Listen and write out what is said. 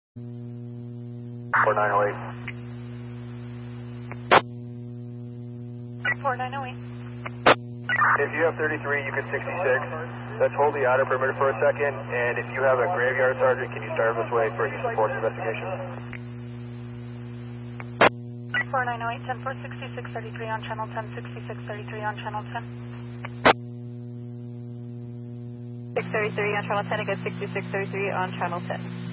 4908. 4908. If you have 33, you can 66. Let's hold the outer perimeter for a second, and if you have a graveyard sergeant, can you start this way for any support investigation? 4908, 10 for 6633 on channel 10, 6633 on channel 10. 633 on channel 10, I got 6633 on channel 10.